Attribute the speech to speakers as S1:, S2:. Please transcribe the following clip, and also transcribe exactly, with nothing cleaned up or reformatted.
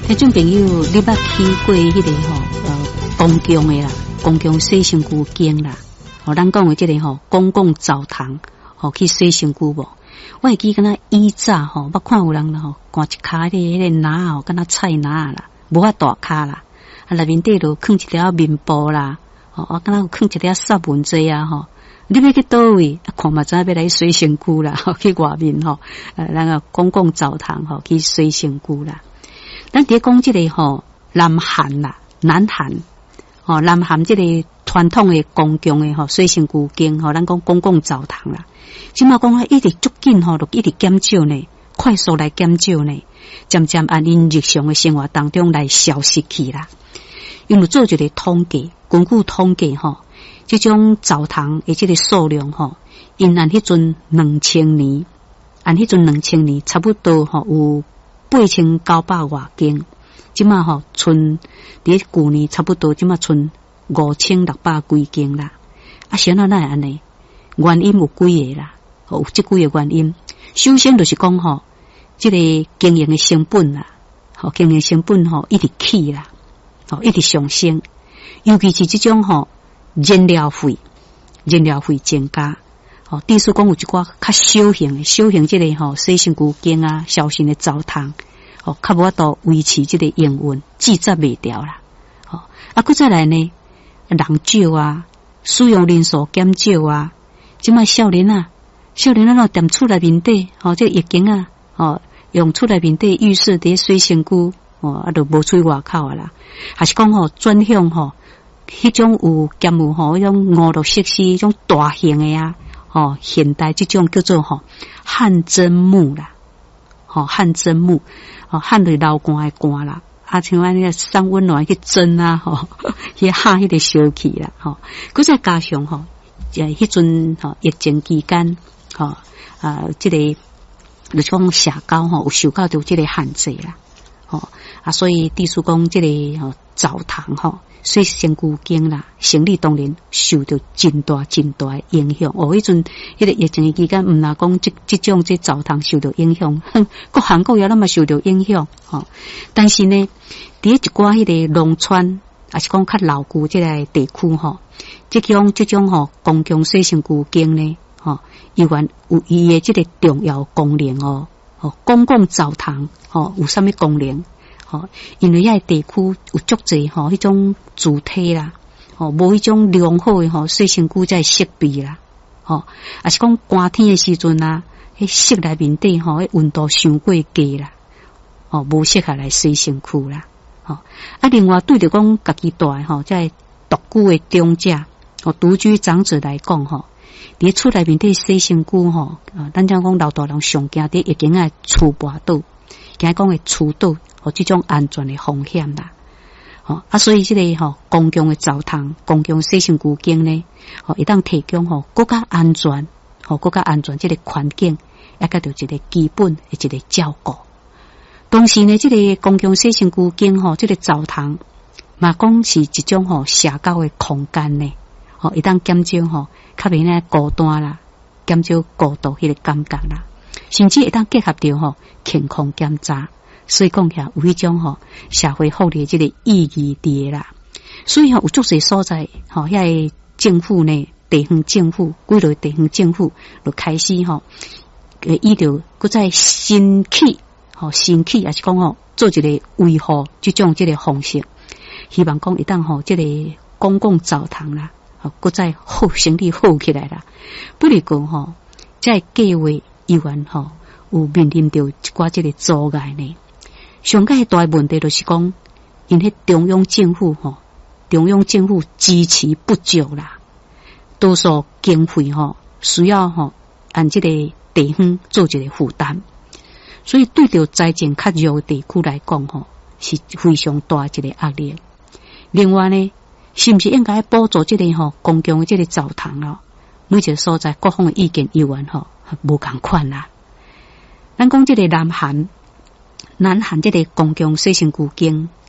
S1: 听众朋友，你捌去过迄、那个吼呃公共的啦，公共洗身躯间啦，吼、哦，咱讲的这个吼公共澡堂，吼、哦、去洗身躯无？我会记敢若以早吼，捌看有人啦吼，挂一骹迄个迄个篮吼，敢若菜篮啦，无法大骹啦，啊内面底就放一条面布啦，吼、哦，啊敢若有放一条纱文遮啊吼。你要去倒位？啊，看嘛知要来洗身躯啦，吼，去外面吼，呃，那个公共澡堂吼，去洗身躯啦。咱伫讲即个吼，南韩啦，南韩，吼，南韩即个传统的公共的吼洗身躯间吼，咱讲公共澡堂啦。即马讲啊，一直足紧吼，就一直减少呢，快速来减少呢，渐渐按因日常的生活当中来消失去啦。因为做一个统计，根据统计吼。这种澡堂的这个数量吼，因按迄阵两千年，按迄阵两千年差不多吼有八千九百外间，即马吼剩伫旧年差不多即马剩五千六百几间啦。啊，啥哪会安尼？原因有几个啦，有即几个原因。首先就是讲吼，这个经营的成本啦，吼经营成本吼一直起啦，吼一直上升，尤其是这种吼。燃料费，燃料费增加，哦，第四讲有一寡较小型的、小型这个吼洗身躯间啊、小型的澡堂，哦，较无法度维持这个营运，制作袂掉啦，哦，啊，佮再来呢，人少啊，使用人数减少啊，即卖少年啊，少年啊，那踮厝内面底，哦，这疫情啊，哦，用厝内面底浴室伫洗身躯，哦，啊，就无出外口啊啦，还是讲吼转向吼。迄种有兼有吼，迄种娱乐设施，迄种大型的啊，吼，现代这种叫做吼汗蒸木啦，吼汗蒸木，吼汗对流汗的汗啦，啊像安尼个散温暖去蒸啊，吼，去哈迄个烧气啦，吼，佮再加上吼，诶，迄阵吼疫情期间，吼啊，这个就是讲社交吼有受到着这个限制啦，吼啊，所以地叔讲这个吼澡堂吼。洗身躯间啦，生理当然受到真大真大的影响。哦，迄阵迄个疫情期间，毋若讲即即种即澡堂受到影响，哼，各行各业那么受到影响。吼，但是呢，伫一寡迄个农村，也是讲较老旧即个地区吼，即种即种吼公共洗身躯间呢，吼，依然有伊的即个重要功能哦。哦，公共澡堂吼有啥物功能？吼，因为遐地区有足济吼，迄种主体啦，吼，无迄种良好诶吼洗身躯在设备啦，吼，也是讲寒天诶时阵啊，迄室内面底吼，迄温度伤过低啦，吼，无适合来洗身躯啦，吼。啊，另外对着讲家己住诶吼，在独居诶长者，吼，独居长者来讲吼，伫厝内面底洗身躯吼，啊，咱讲讲老大人上惊伫疫情诶厝跋倒，惊讲诶厝倒。哦，这种安全的风险啦，哦啊，所以这个吼、哦、公共的澡堂、公共洗身躯间呢，哦，一旦提供吼更加安全，吼更加安全这个环境，也甲着一个基本的一个照顾。同时呢，这个公共洗身躯间吼，这个澡堂嘛讲是一种吼、哦、社交的空间呢，哦，一旦减少吼，较免呢孤单啦，减少孤独迄个感觉啦，甚至一旦结合着吼、哦、健康检查。所以讲起来有迄种吼社会福利即个意义伫啦，所以吼有足侪所在吼，遐个政府呢，地方政府，几落地方政府就开始吼，诶，伊着搁再新起吼新起，也是讲吼做一个维护即种即个方式，希望讲一旦吼即个公共澡堂啦，吼搁再好生理好起来啦，不如讲吼，在计划依然吼有面临着一寡即个阻碍呢。上个大问题就是讲，因迄中央政府吼，中央政府支持不足啦，多数经费吼需要吼按这个地方做一个负担，所以对着财政较弱的地区来讲吼，是非常大一个压力。另外呢，是不是应该补助这个吼公共的这个澡堂咯？每一个所在各方的意见意愿吼无共款啦。咱讲这个南韩。南韩这个公共洗身躯间，